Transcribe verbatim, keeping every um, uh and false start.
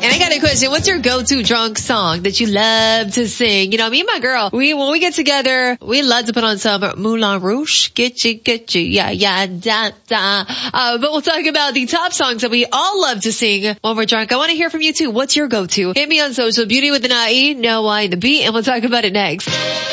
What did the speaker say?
And I got a question. What's your go-to drunk song that you love to sing? You know, me and my girl, we, when we get together, we love to put on some Moulin Rouge. Get you, get you, yeah, yeah, da, da. Uh, but we'll talk about the top songs that we all love to sing when we're drunk. I want to hear from you too. What's your go-to? Hit me on social, Beauty with an I E, no Y in the B, and we'll talk about it next.